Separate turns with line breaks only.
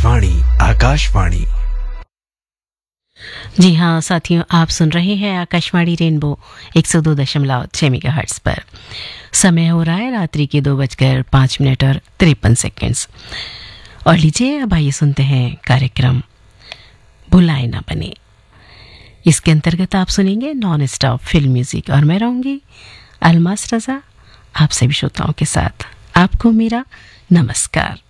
आकाशवाणी आकाशवाणी।
जी हाँ साथियों, आप सुन रहे हैं आकाशवाणी रेनबो 102.6 मेगाहर्ट्ज पर। समय हो रहा है रात्रि के 2:05 और 53 और लीजिए अब आइए सुनते हैं कार्यक्रम भुलाए ना बने। इसके अंतर्गत आप सुनेंगे नॉन स्टॉप फिल्म म्यूजिक और मैं रहूंगी अलमास रजा आप सभी श्रोताओं के साथ। आपको मेरा नमस्कार।